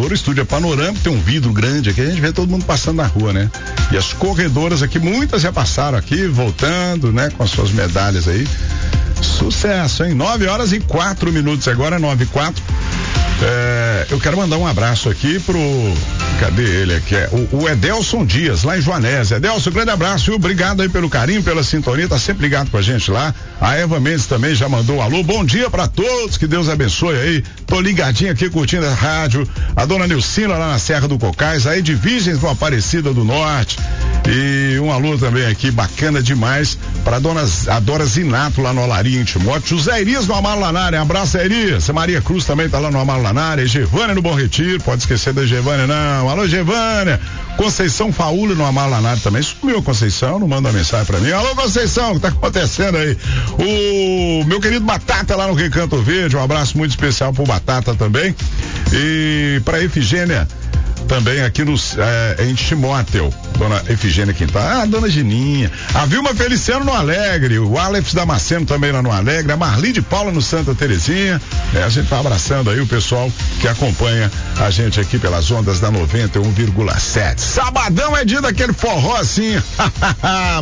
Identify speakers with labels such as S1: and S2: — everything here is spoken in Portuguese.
S1: corredor, o estúdio é panorâmico, tem um vidro grande aqui, a gente vê todo mundo passando na rua, né? E as corredoras aqui, muitas já passaram aqui, voltando, né? Com as suas medalhas aí. Sucesso, hein? 9h04 agora, 9h04. Eu quero mandar um abraço aqui pro, cadê ele aqui? O Edelson Dias, lá em Joanésia. Edelson, grande abraço, viu? Obrigado aí pelo carinho, pela sintonia, tá sempre ligado com a gente lá. A Eva Mendes também já mandou um alô. Bom dia pra todos, que Deus abençoe aí. Tô ligadinho aqui curtindo a rádio. A dona Nilcina lá na Serra do Cocais, aí de Virgens com Aparecida do Norte. E um alô também aqui, bacana demais, pra a Dora Zinato lá no Alarim Timóteo. José Erias no Amaro Lanária, um abraço, Erias. A Maria Cruz também tá lá no Amaro Lanária. Gevânia no Bom Retiro, pode esquecer da Gevânia não. Alô, Gevânia. Conceição Faúlo no Amaro Lanária também. Sumiu a Conceição, não manda mensagem pra mim. Alô, Conceição, o que tá acontecendo aí? O meu querido Batata lá no Recanto Verde, um abraço muito especial pro Batata também. E pra Efigênia também aqui em Timóteo, dona Efigênia Quintal, dona Gininha, a Vilma Feliciano no Alegre, o Alex Damasceno também lá no Alegre, a Marli de Paula no Santa Terezinha, a gente tá abraçando aí o pessoal que acompanha a gente aqui pelas ondas da 91,7. Sabadão é dia daquele forró assim,